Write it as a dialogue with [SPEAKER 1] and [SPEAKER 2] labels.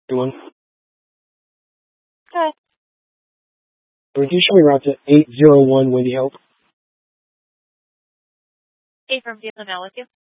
[SPEAKER 1] Everyone.
[SPEAKER 2] Good.
[SPEAKER 1] Can you show me route to 801 Windy Hope?
[SPEAKER 2] Affirmative, now with you.